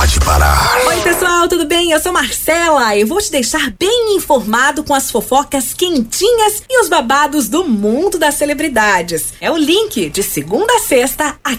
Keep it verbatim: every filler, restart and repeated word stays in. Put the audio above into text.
pode parar. Oi, pessoal, tudo bem? Eu sou Marcela e vou te deixar bem informado com as fofocas quentinhas e os babados do mundo das celebridades. É o Link, de segunda a sexta, aqui